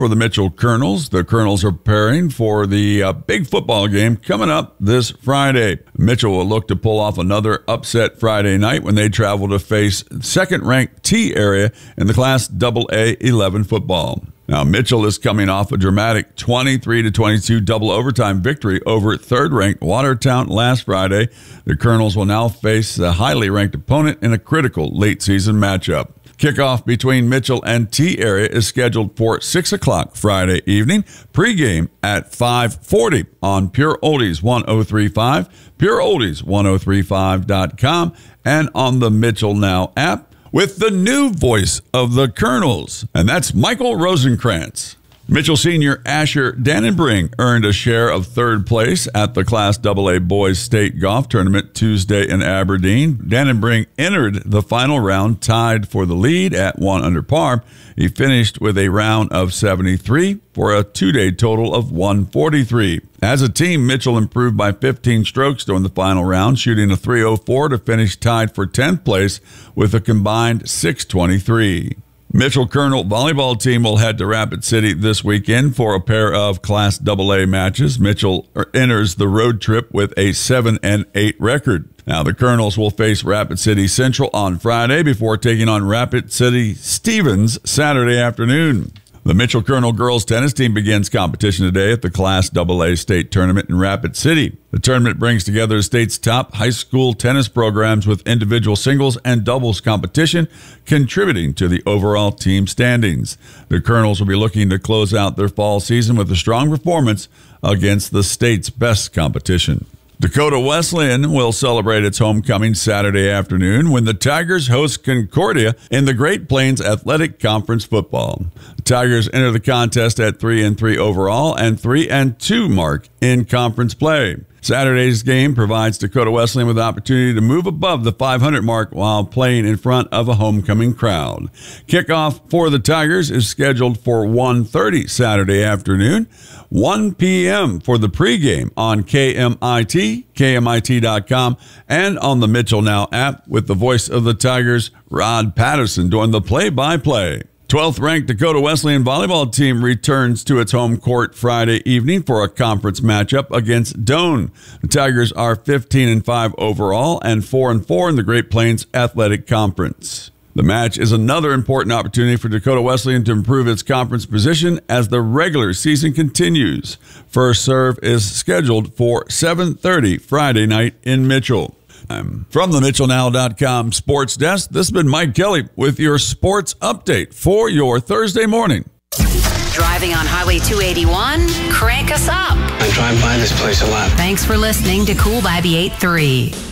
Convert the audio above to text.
For the Mitchell Colonels, the Colonels are preparing for the big football game coming up this Friday. Mitchell will look to pull off another upset Friday night when they travel to face second-ranked T area in the Class AA 11 football. Now, Mitchell is coming off a dramatic 23-22 double overtime victory over third-ranked Watertown last Friday. The Colonels will now face the highly ranked opponent in a critical late-season matchup. Kickoff between Mitchell and T area is scheduled for 6 o'clock Friday evening. Pregame at 5:40 on Pure Oldies 103.5, pureoldies1035.com, and on the Mitchell Now app with the new voice of the Colonels, and that's Michael Rosenkrantz. Mitchell senior Asher Dannenbring earned a share of third place at the Class AA Boys State Golf Tournament Tuesday in Aberdeen. Dannenbring entered the final round tied for the lead at 1 under par. He finished with a round of 73 for a two-day total of 143. As a team, Mitchell improved by 15 strokes during the final round, shooting a 304 to finish tied for 10th place with a combined 623. Mitchell Colonel volleyball team will head to Rapid City this weekend for a pair of Class AA matches. Mitchell enters the road trip with a 7-8 record. Now, the Colonels will face Rapid City Central on Friday before taking on Rapid City Stevens Saturday afternoon. The Mitchell Colonel girls tennis team begins competition today at the Class AA state tournament in Rapid City. The tournament brings together the state's top high school tennis programs with individual singles and doubles competition, contributing to the overall team standings. The Colonels will be looking to close out their fall season with a strong performance against the state's best competition. Dakota Wesleyan will celebrate its homecoming Saturday afternoon when the Tigers host Concordia in the Great Plains Athletic Conference football. The Tigers enter the contest at 3-3 overall and 3-2 mark in conference play. Saturday's game provides Dakota Wesleyan with the opportunity to move above the 500 mark while playing in front of a homecoming crowd. Kickoff for the Tigers is scheduled for 1:30 Saturday afternoon, 1 p.m. for the pregame on KMIT, KMIT.com, and on the Mitchell Now app with the voice of the Tigers, Rod Patterson, doing the play-by-play. 12th-ranked Dakota Wesleyan volleyball team returns to its home court Friday evening for a conference matchup against Doane. The Tigers are 15-5 overall and 4-4 in the Great Plains Athletic Conference. The match is another important opportunity for Dakota Wesleyan to improve its conference position as the regular season continues. First serve is scheduled for 7:30 Friday night in Mitchell. From the MitchellNow.com sports desk, this has been Mike Kelly with your sports update for your Thursday morning. Driving on Highway 281? Crank us up. I drive by this place a lot. Thanks for listening to Cool by the 8-3.